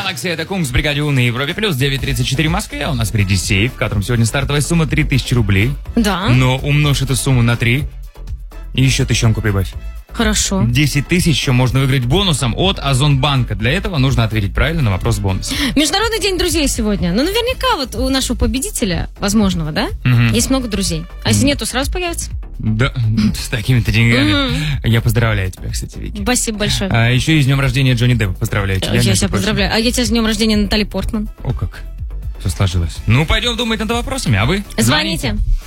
Galaxy, это Кунг с бригадой У на Европе плюс 9:34 в Москве. У нас впереди сейф, в котором сегодня стартовая сумма 3000 рублей. Да. Но умножь эту сумму на 3 и еще тысячонку прибавь. Хорошо. 10 тысяч еще можно выиграть бонусом от Озонбанка. Для этого нужно ответить правильно на вопрос бонуса. Международный день друзей сегодня. Ну, наверняка вот у нашего победителя, возможного, да, есть много друзей. А если нет, то сразу появится. Да, с такими-то деньгами. Я поздравляю тебя, кстати, Вики. Спасибо большое. А еще и с днем рождения Джонни Деппа поздравляю тебя. Я тебя поздравляю. А я тебя с днем рождения Натали Портман. О, как все сложилось. Ну, пойдем думать над вопросами, а вы? Звоните.